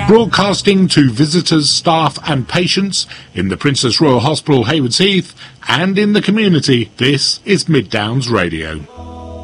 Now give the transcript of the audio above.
Broadcasting to visitors, staff and patients in the Princess Royal Hospital, Haywards Heath, and in the community, this is Mid Downs Radio.